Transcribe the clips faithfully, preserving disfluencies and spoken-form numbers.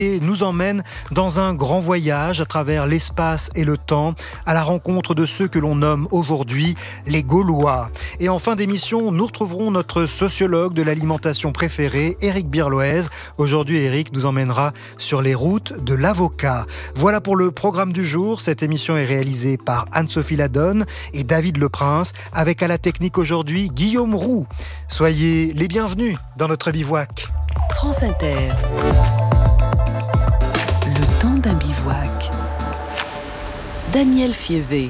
et nous emmène dans un grand voyage à travers l'espace et le temps, à la rencontre de ceux que l'on nomme aujourd'hui les Gaulois. Et en fin d'émission, nous retrouverons notre sociologue de l'alimentation préférée, Éric Birloez. Aujourd'hui, Éric nous emmènera sur les routes de l'avocat. Voilà pour le programme du jour. Cette émission est réalisée par Anne-Sophie Ladonne et David Leprince, avec à la technique aujourd'hui Guillaume Roux. Soyez les bienvenus dans notre bivouac. France Inter. Le temps d'un bivouac. Daniel Fievé.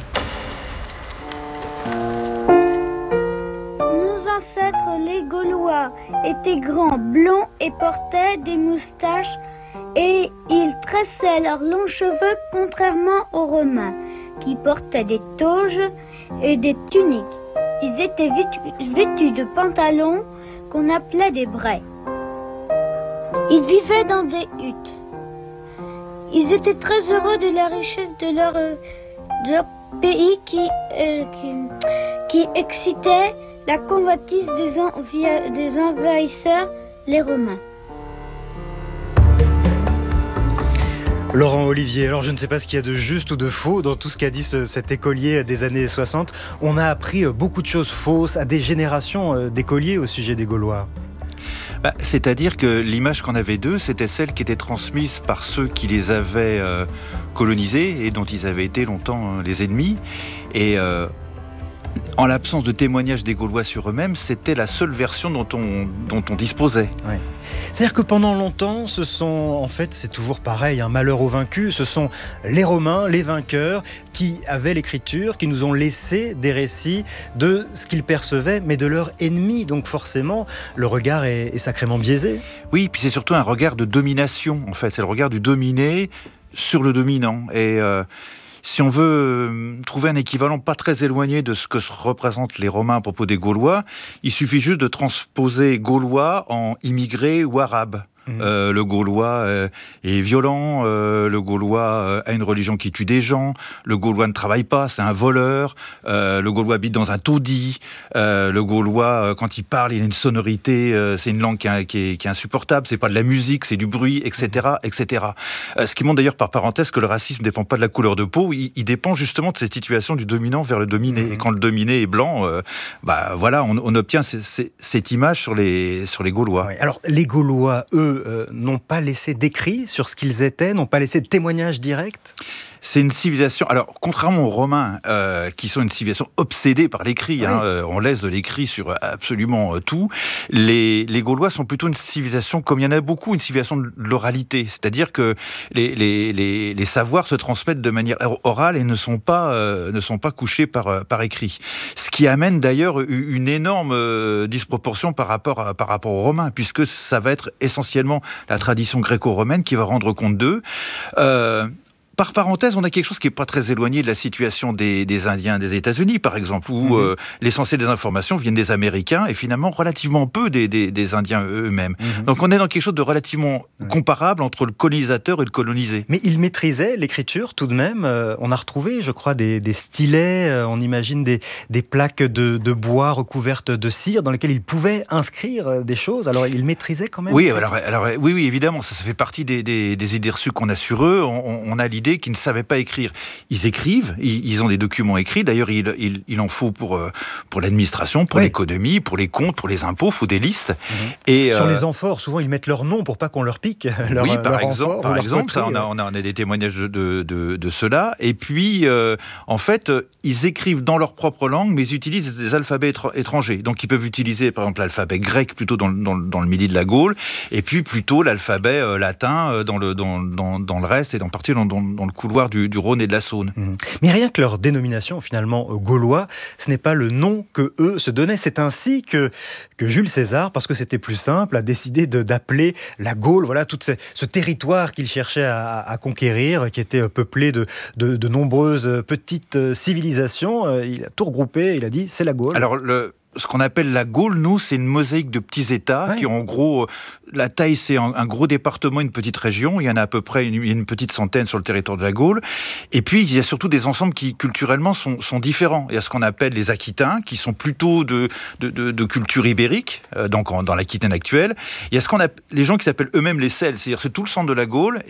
Nos ancêtres, les Gaulois, étaient grands, blonds et portaient des moustaches, et ils tressaient leurs longs cheveux, contrairement aux Romains, qui portaient des toges et des tuniques. Ils étaient vêtus, vêtus de pantalons qu'on appelait des braies. Ils vivaient dans des huttes. Ils étaient très heureux de la richesse de leur, euh, de leur pays qui, euh, qui, qui excitait la convoitise des, envi- des envahisseurs, les Romains. Laurent Olivier, alors je ne sais pas ce qu'il y a de juste ou de faux dans tout ce qu'a dit ce, cet écolier des années soixante. On a appris beaucoup de choses fausses à des générations d'écoliers au sujet des Gaulois. Bah, c'est-à-dire que l'image qu'on avait d'eux, c'était celle qui était transmise par ceux qui les avaient euh, colonisés et dont ils avaient été longtemps euh, les ennemis. Et euh, en l'absence de témoignages des Gaulois sur eux-mêmes, c'était la seule version dont on, dont on disposait. Ouais. C'est-à-dire que pendant longtemps, ce sont, en fait, c'est toujours pareil, un malheur aux vaincus, ce sont les Romains, les vainqueurs, qui avaient l'écriture, qui nous ont laissé des récits de ce qu'ils percevaient, mais de leurs ennemis. Donc forcément, le regard est, est sacrément biaisé. Oui, puis c'est surtout un regard de domination, en fait. C'est le regard du dominé sur le dominant. Et euh, si on veut trouver un équivalent pas très éloigné de ce que représentent les Romains à propos des Gaulois, il suffit juste de transposer Gaulois en immigrés ou arabes. Mmh. Euh, le Gaulois euh, est violent, euh, le Gaulois euh, a une religion qui tue des gens, le Gaulois ne travaille pas, c'est un voleur, euh, le Gaulois habite dans un taudis, euh, le Gaulois, euh, quand il parle, il a une sonorité, euh, c'est une langue qui est, qui, est, qui est insupportable, c'est pas de la musique, c'est du bruit, et cetera, et cetera. Euh, ce qui montre d'ailleurs par parenthèse que le racisme ne dépend pas de la couleur de peau, il, il dépend justement de cette situation du dominant vers le dominé. Mmh. Et quand le dominé est blanc, euh, bah voilà, on, on obtient c- c- cette image sur les, sur les Gaulois. Ouais, alors les Gaulois, eux, Euh, n'ont pas laissé d'écrit sur ce qu'ils étaient, n'ont pas laissé de témoignages directs. C'est une civilisation, alors contrairement aux Romains, euh, qui sont une civilisation obsédée par l'écrit, oui. hein, euh, on laisse de l'écrit sur absolument euh, tout, les, les Gaulois sont plutôt une civilisation, comme il y en a beaucoup, une civilisation de l'oralité, c'est-à-dire que les, les, les, les savoirs se transmettent de manière orale et ne sont pas, euh, ne sont pas couchés par, par écrit. Ce qui amène d'ailleurs une énorme euh, disproportion par rapport, à, par rapport aux Romains, puisque ça va être essentiellement la tradition gréco-romaine qui va rendre compte d'eux. Euh, Par parenthèse, on a quelque chose qui n'est pas très éloigné de la situation des, des Indiens des États-Unis, par exemple, où mmh. euh, l'essentiel des informations viennent des Américains et finalement relativement peu des, des, des Indiens eux-mêmes. Mmh. Donc on est dans quelque chose de relativement mmh. comparable entre le colonisateur et le colonisé. Mais ils maîtrisaient l'écriture tout de même. Euh, on a retrouvé, je crois, des, des stylets, euh, on imagine des, des plaques de, de bois recouvertes de cire dans lesquelles ils pouvaient inscrire des choses. Alors ils maîtrisaient quand même. Oui, alors, alors, oui, oui, évidemment, ça, ça fait partie des, des, des idées reçues qu'on a sur eux. On, on a l'idée qui ne savaient pas écrire. Ils écrivent, ils, ils ont des documents écrits, d'ailleurs il, il, il en faut pour, pour l'administration, pour oui. l'économie, pour les comptes, pour les impôts, il faut des listes. Mmh. Et, Sur euh... les amphores, souvent ils mettent leur nom pour pas qu'on leur pique leur, oui, par leur exemple, amphore, par leur exemple ça, on, a, on, a, on a des témoignages de, de, de, de cela. Et puis, euh, en fait, ils écrivent dans leur propre langue, mais ils utilisent des alphabets étrangers. Donc ils peuvent utiliser, par exemple, l'alphabet grec plutôt dans, dans, dans le midi de la Gaule, et puis plutôt l'alphabet euh, latin dans le, dans, dans, dans le reste et dans partie dans, dans, dans le couloir du, du Rhône et de la Saône. Mmh. Mais rien que leur dénomination, finalement, euh, gaulois, ce n'est pas le nom que eux se donnaient. C'est ainsi que, que Jules César, parce que c'était plus simple, a décidé de, d'appeler la Gaule, voilà, tout ce, ce territoire qu'il cherchait à, à conquérir, qui était peuplé de, de, de nombreuses petites civilisations. Il a tout regroupé, il a dit, c'est la Gaule. Alors, le... ce qu'on appelle la Gaule, nous, c'est une mosaïque de petits États ouais. qui ont en gros, la taille, c'est un, un gros département, une petite région. Il y en a à peu près une, une petite centaine sur le territoire de la Gaule. Et puis, il y a surtout des ensembles qui, culturellement, sont, sont différents. Il y a ce qu'on appelle les Aquitains, qui sont plutôt de, de, de, de culture ibérique, euh, donc en, dans l'Aquitaine actuelle. Il y a ce qu'on appelle les gens qui s'appellent eux-mêmes les Cels, c'est-à-dire c'est tout le centre de la Gaule.